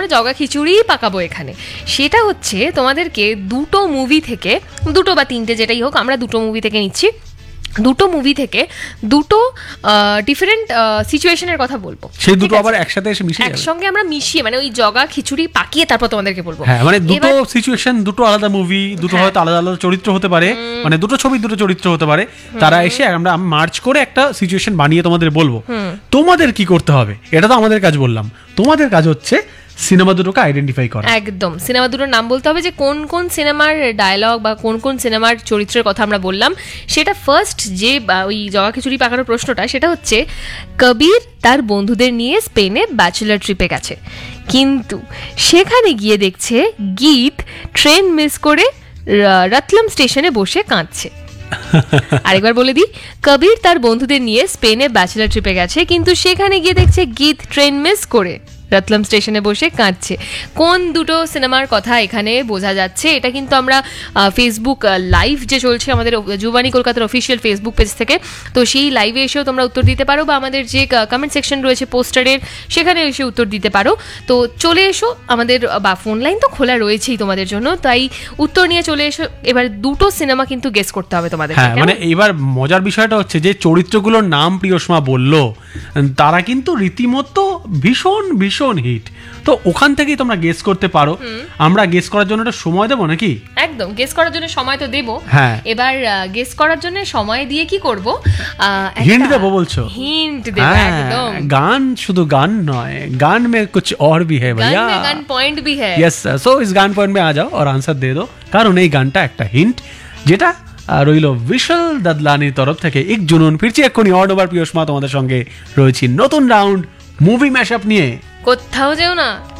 আমরা জগা খিচুড়িই পাকাবো এখানে। সেটা হচ্ছে তোমাদেরকে দুটো মুভি থেকে, দুটো বা তিনটে যেটাই হোক, আমরা দুটো মুভি থেকে নিচ্ছি, দুটো মুভি থেকে দুটো ডিফারেন্ট সিচুয়েশনের কথা বলবো। সেই দুটো আবার একসাথে এসে মিশিয়ে একসঙ্গে আমরা মিশিয়ে, মানে ওই জগা খিচুড়ি পাকিয়ে তারপর তোমাদেরকে বলবো। হ্যাঁ, মানে দুটো সিচুয়েশন, দুটো আলাদা মুভি, দুটো হয়তো আলাদা আলাদা চরিত্র হতে পারে, মানে দুটো ছবি দুটো চরিত্র হতে পারে, তারা এসে আমরা মার্চ করে একটা সিচুয়েশন বানিয়ে তোমাদের বলবো। তোমাদের কি করতে হবে, এটা তো আমাদের কাজ বললাম, তোমাদের কাজ হচ্ছে সিনেমা দুটোকে আইডেন্টিফাই করা। একদম, সিনেমা দুটোর নাম বলতে হবে, যে কোন কোন সিনেমার ডায়লগ বা কোন কোন সিনেমার চরিত্রের কথা আমরা বললাম। সেটা ফার্স্ট যে ওই জগা খিচুড়ি পাকানোর প্রশ্নটা, সেটা হচ্ছে কবির তার বন্ধুদের নিয়ে স্পেনে ব্যাচেলার ট্রিপে গেছে, কিন্তু সেখানে গিয়ে দেখছে গীত ট্রেন মিস করে রতলম স্টেশনে বসে কাঁদছে। আরেকবার বলে দিই, কবির তার বন্ধুদের নিয়ে স্পেনে ব্যাচেলার ট্রিপে গেছে, কিন্তু সেখানে গিয়ে দেখছে গীত ট্রেন মিস করে রতলম স্টেশনে বসে কাঁদছে। কোন দুটো সিনেমার কথা এখানে বোঝা যাচ্ছে? এটা কিন্তু আমরা ফেসবুক লাইভ যে চলছে আমাদের যুবানী কলকাতার অফিসিয়াল ফেসবুক পেজ থেকে, তো সেই লাইভে এসেও তোমরা উত্তর দিতে পারো, বা আমাদের যে কমেন্ট সেকশন রয়েছে পোস্টারের, সেখানে এসে উত্তর দিতে পারো। তো চলে এসো আমাদের, বা ফোন লাইন তো খোলা রয়েছেই তোমাদের জন্য, তাই উত্তর নিয়ে চলে এসো। এবার দুটো সিনেমা কিন্তু গেস করতে হবে তোমাদের। হ্যাঁ, মানে এবার মজার বিষয়টা হচ্ছে যে চরিত্রগুলোর নাম প্রিয়সমা বললো, তারা কিন্তু রীতিমতো ভীষণ ভীষণ হিট, তো ওখান থেকেই তোমরা গেস করতে পারো। আমরা গেস করার জন্য একটা সময় দেবো নাকি? একদম, গেস করার জন্য সময় তো দেবো। হ্যাঁ, এবার গেস করার জন্য সময় দিয়ে কি করব, হিন্ট দেবো বলছো? হিন্ট দেবো একদম। গান শুধু গান নয়, গান में कुछ और भी है भैया, গান পয়েন্ট भी है। यस, सो इस गान पॉइंट में आ जाओ और आंसर दे दो, কারণ এই গানটা একটা হিন্ট, যেটা রইল বিশাল দাদলানির তরফ থেকে। এক জুনুন ফিরছি এক্ষুনি অড ওভার প্রিয়সমা, তোমাদের সঙ্গে রয়েছি নতুন রাউন্ড মুভি ম্যাশআপ নিয়ে। কোথাও যেও না।